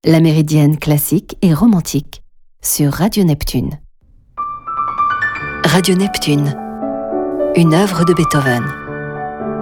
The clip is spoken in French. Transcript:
La Méridienne classique et romantique sur Radio Neptune. Radio Neptune, une œuvre de Beethoven.